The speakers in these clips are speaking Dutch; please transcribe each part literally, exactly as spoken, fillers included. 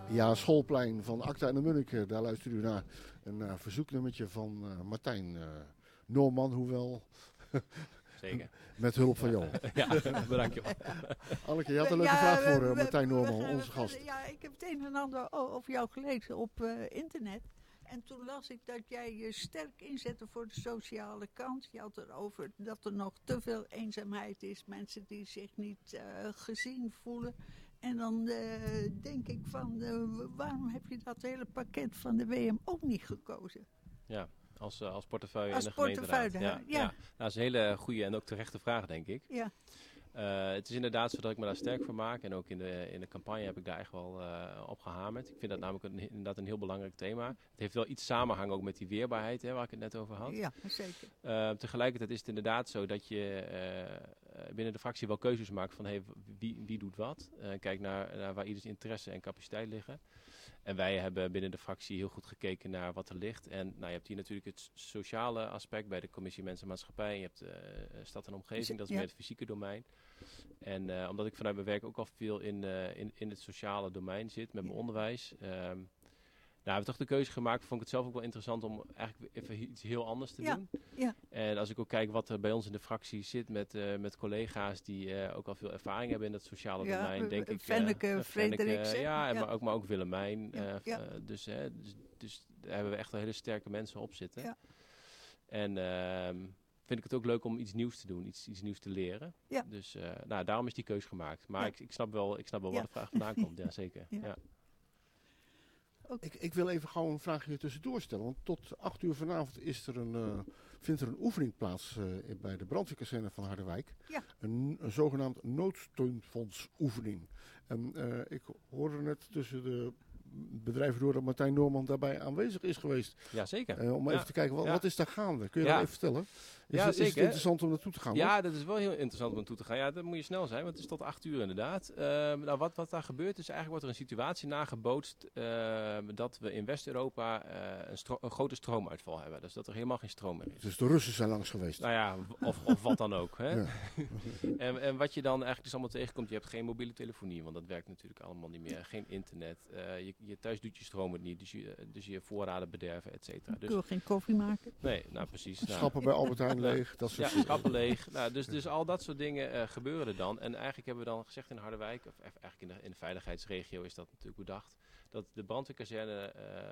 Ja, Schoolplein van Acta en de Munnik. Daar luistert u naar een uh, verzoeknummertje van uh, Martijn uh, Noorman, hoewel... Zeker. Met hulp van jou. Ja, bedankt joh. Anneke, je had een leuke ja, vraag voor uh, Martijn Noorman, we, we, onze gast. Ja, ik heb het een en ander over jou gelezen op uh, internet. En toen las ik dat jij je sterk inzette voor de sociale kant. Je had erover dat er nog te veel eenzaamheid is. Mensen die zich niet uh, gezien voelen. En dan uh, denk ik van, uh, waarom heb je dat hele pakket van de W M ook niet gekozen? Ja, als, uh, als portefeuille als in de gemeenteraad. Ja, ja, ja. ja. Nou, dat is een hele goede en ook terechte vraag, denk ik. Ja. Uh, het is inderdaad zo dat ik me daar sterk voor maak. En ook in de, in de campagne heb ik daar echt wel uh, op gehamerd. Ik vind dat namelijk een, inderdaad een heel belangrijk thema. Het heeft wel iets samenhang ook met die weerbaarheid, hè, waar ik het net over had. Ja, zeker. Uh, tegelijkertijd is het inderdaad zo dat je uh, binnen de fractie wel keuzes maakt van hey, wie, wie doet wat. Uh, kijk naar, naar waar ieders interesse en capaciteit liggen. En wij hebben binnen de fractie heel goed gekeken naar wat er ligt. En nou, je hebt hier natuurlijk het sociale aspect bij de Commissie Mensen en Maatschappij. Je hebt uh, Stad en Omgeving, dat is ja. meer het fysieke domein. En uh, omdat ik vanuit mijn werk ook al veel in, uh, in, in het sociale domein zit met mijn onderwijs. Um, nou, we hebben toch de keuze gemaakt, vond ik het zelf ook wel interessant om eigenlijk even iets heel anders te ja. doen. Ja. En als ik ook kijk wat er bij ons in de fractie zit met, uh, met collega's die uh, ook al veel ervaring hebben in het sociale ja, domein, denk ik. Fenneke, uh, Frederik. Uh, ja, en ja. Maar, ook, maar ook Willemijn. Ja. Uh, Ja. uh, dus, hè, dus, dus daar hebben we echt wel hele sterke mensen op zitten. Ja. En uh, vind ik het ook leuk om iets nieuws te doen, iets, iets nieuws te leren. Ja. Dus uh, nou, daarom is die keus gemaakt. Maar ja. ik, ik snap wel, ik snap wel ja. waar de vraag vandaan komt. Ja, zeker. Ja. Ja. Ik, ik wil even gewoon een vraagje tussendoor stellen. Want tot acht uur vanavond is er een, uh, vindt er een oefening plaats uh, bij de brandweerkazerne van Harderwijk. Ja. Een, een zogenaamd noodsteunfondsoefening. En uh, ik hoorde net tussen de bedrijven door dat Martijn Noorman daarbij aanwezig is geweest. Ja, zeker. Uh, om ja. even te kijken, wat, ja. wat is daar gaande? Kun je ja. dat even vertellen? Is, ja, het, zeker, is het interessant om naartoe te gaan? Ja, hoor? dat is wel heel interessant om naartoe te gaan. Ja, dat moet je snel zijn, want het is tot acht uur inderdaad. Uh, nou, wat, wat daar gebeurt is eigenlijk wordt er een situatie nagebootst uh, dat we in West-Europa uh, een, stro- een grote stroomuitval hebben. Dus dat er helemaal geen stroom meer is. Dus de Russen zijn langs geweest? Nou ja, of, of wat dan ook. Hè? Ja. en, en wat je dan eigenlijk dus allemaal tegenkomt, je hebt geen mobiele telefonie, want dat werkt natuurlijk allemaal niet meer. Geen internet, uh, je, je thuis doet je stroom het niet, dus je, dus je voorraden bederven, et cetera. Dus, kun je geen koffie maken? Nee, nou precies. Nou, schappen bij Albert Heijn leeg, dat soort ja, schappen leeg. Nou, dus, dus al dat soort dingen uh, gebeuren er dan. En eigenlijk hebben we dan gezegd in Harderwijk, of eigenlijk in de, in de veiligheidsregio is dat natuurlijk bedacht, dat de brandweerkazerne,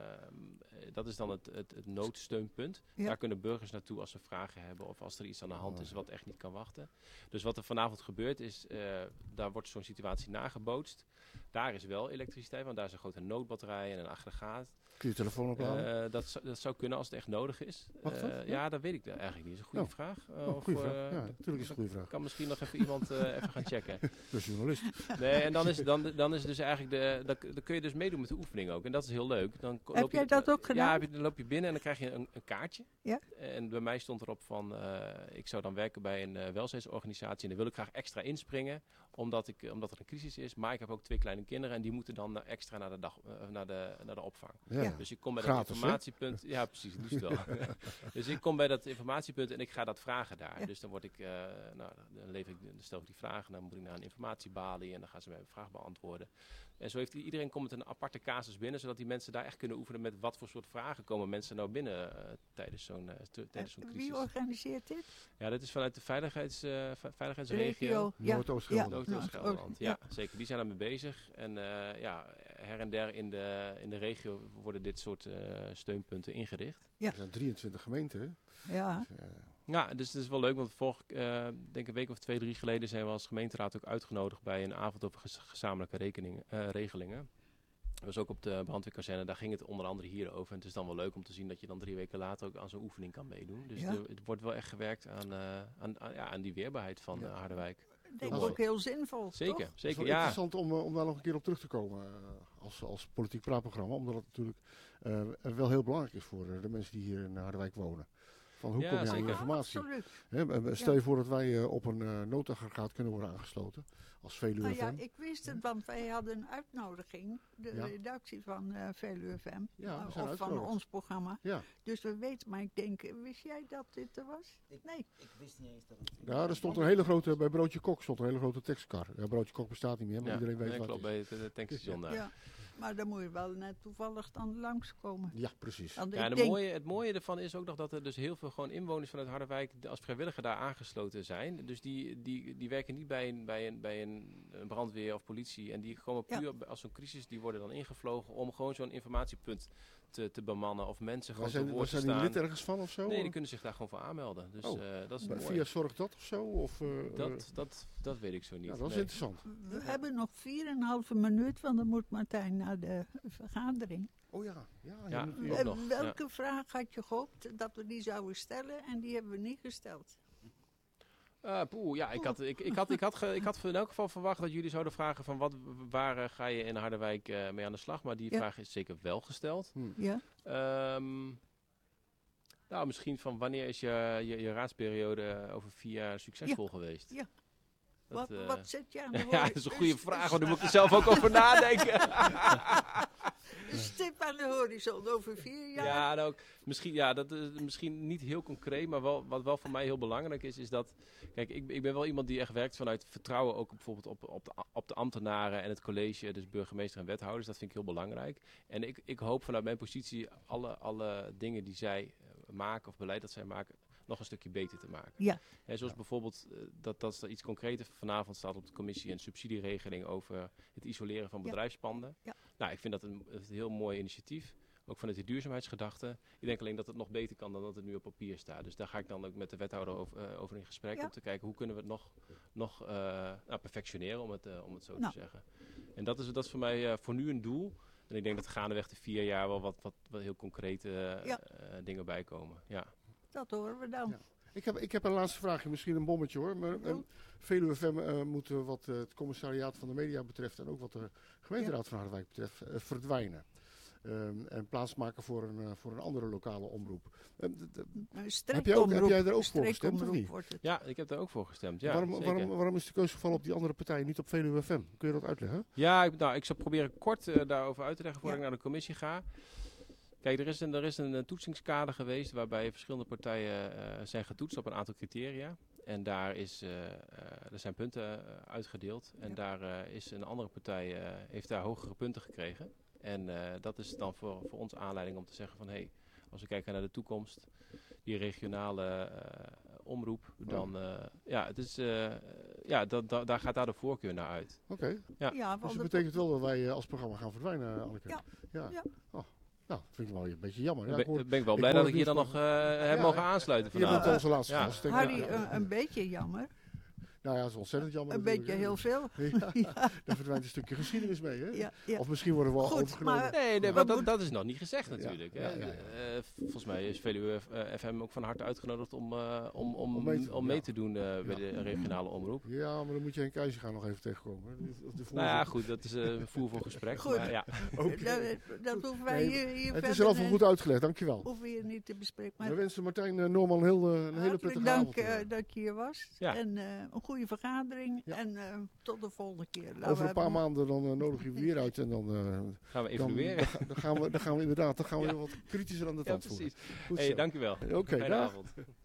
uh, dat is dan het, het, het noodsteunpunt. Ja. Daar kunnen burgers naartoe als ze vragen hebben of als er iets aan de hand is wat echt niet kan wachten. Dus wat er vanavond gebeurt is, uh, daar wordt zo'n situatie nagebootst. Daar is wel elektriciteit, want daar is een grote noodbatterij en een aggregaat. Kun je telefoon opladen? Uh, dat, dat zou kunnen als het echt nodig is. Mag dat? Uh, ja, dat weet ik eigenlijk niet. Dat is een goede oh. vraag. Uh, oh, goede of, vraag. Uh, ja, natuurlijk is het een goede vraag. Kan misschien nog even iemand uh, even gaan checken. De journalist. Nee, en dan is, dan, dan is dus eigenlijk de, dan, dan kun je dus meedoen met de oefening ook. En dat is heel leuk. Dan heb loop jij je, dat ook gedaan? Ja, je, dan loop je binnen en dan krijg je een, een kaartje. Ja? En bij mij stond erop van, uh, ik zou dan werken bij een uh, welzijnsorganisatie. En daar wil ik graag extra inspringen, omdat, ik, omdat er een crisis is. Maar ik heb ook twee kleine kinderen en die moeten dan extra naar de, dag, uh, naar de, naar de opvang. Ja. Dus ik kom bij Gratis, dat informatiepunt. Hè? Ja, precies, liefst wel. Dus ik kom bij dat informatiepunt en ik ga dat vragen daar. Ja. Dus dan word ik, uh, nou, dan, lever ik, dan stel ik die vragen, dan moet ik naar een informatiebalie en dan gaan ze mij een vraag beantwoorden. En zo heeft iedereen komt met een aparte casus binnen, zodat die mensen daar echt kunnen oefenen met wat voor soort vragen komen mensen nou binnen uh, tijdens zo'n, uh, t- tijdens zo'n crisis. Wie organiseert dit? Ja, dat is vanuit de veiligheids, uh, veiligheidsregio. Regio, ja. Noordoost-Gelderland. Ja. Noordoost-Gelderland, ja, ja, zeker. Die zijn daarmee bezig. En uh, ja, her en der in de, in de regio worden dit soort uh, steunpunten ingericht. Ja. Er zijn drieëntwintig gemeenten, hè? Ja. Dus, uh, ja, dus het is wel leuk, want vorige, uh, denk een week of twee, drie geleden zijn we als gemeenteraad ook uitgenodigd bij een avond over gez- gezamenlijke rekening, uh, regelingen. Dat was ook op de brandweerkazerne, daar ging het onder andere hierover. En het is dan wel leuk om te zien dat je dan drie weken later ook aan zo'n oefening kan meedoen. Dus ja. de, het wordt wel echt gewerkt aan, uh, aan, aan, ja, aan die weerbaarheid van ja. uh, Harderwijk. Ik denk ook heel zinvol, Zeker, toch? zeker, Het is wel ja. interessant om, om daar nog een keer op terug te komen uh, als, als politiek praatprogramma. Omdat het natuurlijk uh, wel heel belangrijk is voor uh, de mensen die hier in Harderwijk wonen. Van hoe ja, kom je zeker. aan informatie? Ja, He, stel je voor dat wij uh, op een uh, noodaggregaat kunnen worden aangesloten. Als Veluwe nou F M. Ja, ik wist het, want wij hadden een uitnodiging. De ja. redactie van uh, Veluwe F M. Ja, uh, of van ons programma. Ja. Dus we weten, maar ik denk, wist jij dat dit er was? Ik, nee. Ik wist niet eens dat het... Ja, er stond een hele grote, bij Broodje Kok stond een hele grote tekstkar. Ja, Broodje Kok bestaat niet meer, maar ja, iedereen weet nee, wat klopt, het is. bij het, het tankstation daar. Ja. Maar dan moet je wel net toevallig dan langskomen. Ja, precies. Want Ja, ik en het denk- mooie, het mooie ervan is ook nog dat er dus heel veel gewoon inwoners vanuit Harderwijk als vrijwilliger daar aangesloten zijn. Dus die, die, die werken niet bij een, bij, een, bij een, een brandweer of politie. En die gewoon Ja. puur als zo'n crisis, die worden dan ingevlogen om gewoon zo'n informatiepunt te, te bemannen. Of mensen Waar gewoon zijn, te waar woord te zijn die staan. lid ergens van of zo? Nee, die kunnen zich daar gewoon voor aanmelden. Dus Oh. eh, dat is Bij- mooi. Via Zorg dat of zo? Of, eh, eh, Dat, dat, dat weet ik zo niet. ja, dat is Nee. interessant. We hebben nog vier en een halve minuut, want dan moet Martijn naar de vergadering. Oh ja, ja. je Ja. moet- Ook Eh, nog, welke vraag had je gehoopt dat we die zouden stellen en die hebben we niet gesteld? Uh, poeh, ja, ik had, ik, ik, had, ik, had ge- ik had in elk geval verwacht dat jullie zouden vragen van wat, waar eh, ga je in Harderwijk eh, mee aan de slag. Maar die Ja. vraag is zeker wel gesteld. Hm. Ja? Ehm, nou, misschien van wanneer is je, je, je raadsperiode over vier jaar succesvol geweest? Ja. Dat, Wat, eh, wat zet je aan de ja, horizon? dat is een goede vraag, want daar moet ik er zelf ook over nadenken. Een stip aan de horizon over vier jaar. Ja, nou, misschien, ja, dat is misschien niet heel concreet, maar wel, wat wel voor mij heel belangrijk is, is dat, kijk, ik, ik ben wel iemand die echt werkt vanuit vertrouwen ook bijvoorbeeld op, op, de, op de ambtenaren en het college, dus burgemeester en wethouders. Dat vind ik heel belangrijk. En ik, ik hoop vanuit mijn positie alle, alle dingen die zij eh, maken of beleid dat zij maken, nog een stukje beter te maken. Ja. Hè, zoals bijvoorbeeld, uh, dat, dat er iets concreter vanavond staat op de commissie, een subsidieregeling over het isoleren van Ja. bedrijfspanden. Ja. Nou, ik vind dat een, een heel mooi initiatief. Ook vanuit de duurzaamheidsgedachte. Ik denk alleen dat het nog beter kan dan dat het nu op papier staat. Dus daar ga ik dan ook met de wethouder over, uh, over in gesprek. Ja. Om te kijken hoe kunnen we het nog, nog uh, nou, perfectioneren, om het, uh, om het zo Nou. te zeggen. En dat is, dat is voor mij uh, voor nu een doel. En ik denk dat gaandeweg de vier jaar wel wat, wat, wat heel concrete uh, Ja. uh, dingen bijkomen. Ja. Dat horen we dan. Ja. Ik heb, ik heb een laatste vraagje, misschien een bommetje hoor. Maar, Ja. um, Veluwe F M uh, moet uh, wat uh, het commissariaat van de media betreft en ook wat de gemeenteraad Ja. van Harderwijk betreft uh, verdwijnen. Um, en plaatsmaken voor een, uh, voor een andere lokale omroep. Um, d- d- Een heb, jij ook, heb jij er ook voor streekomroep gestemd of niet? wordt het. ja, ik heb daar ook voor gestemd. Ja, waarom, zeker. waarom, waarom is de keuze gevallen op die andere partijen, niet op Veluwe F M? Kun je dat uitleggen? Ja, ik, nou, ik zal proberen kort uh, daarover uit te leggen voordat Ja. ik naar de commissie ga. Kijk, er is een, er is een, een toetsingskader geweest waarbij verschillende partijen uh, zijn getoetst op een aantal criteria. En daar is, uh, uh, er zijn punten uh, uitgedeeld. En Ja. daar uh, is een andere partij, uh, heeft daar hogere punten gekregen. En uh, dat is dan voor, voor ons aanleiding om te zeggen van, hé, hey, als we kijken naar de toekomst, die regionale uh, omroep, dan, uh, ja, het is, uh, ja dat, da, daar gaat daar de voorkeur naar uit. Oké, okay. Ja. Ja, Dus want dat het- betekent wel dat wij uh, als programma gaan verdwijnen, Anneke. Ja. Ja. Ja. Oh. Nou, dat vind ik wel een beetje jammer. Ja, Dan ik hoor- ben, ben ik wel ik blij hoor dat ik het hier dan nieuws nog uh, heb Ja, mogen hè? aansluiten Je bent vanavond. onze laatste Ja. gast. denk ik. Harry, Ja, ja. een, een beetje jammer. Nou ja, dat is ontzettend jammer. Een natuurlijk, beetje hè. heel veel. Ja, Ja. daar verdwijnt een stukje geschiedenis mee, hè? Ja, ja. Of misschien worden we wel Goed, overgenomen. maar- Nee, nee, We maar dat, moeten- dat is nog niet gezegd natuurlijk. Ja, hè. ja, ja, ja. Eh, volgens mij is Veluwe uh, F M ook van harte uitgenodigd om, uh, om, om, Om mee te doen, om mee ja. te doen uh, bij de regionale omroep. Ja, maar dan moet je Henk Keizer nog even tegenkomen. hè. De, de Nou ja, goed, dat is uh, voer voor gesprek. Goed. Maar, ja. Oké. Dat, dat hoeven wij Nee, hier, hier Het verder is er al voor eh, goed uitgelegd, dankjewel. hoeven we hier niet te bespreken. Maar We wensen Martijn uh, Noorman heel, uh, een hele hartelijk prettige dank avond. eh, uh. dat je hier was. Ja. En eh, een goede vergadering. Ja. En eh, tot de volgende keer. Laten Over we een paar hebben- maanden dan uh, nodig je weer uit en dan, uh, Gaan we dan, evalueren. dan, ga- dan, gaan we, dan gaan we inderdaad dan gaan we Ja. wat kritischer aan de Ja, tand voelen. precies. Goed Hey, zo. dankjewel. Oké, Fijne dag. avond.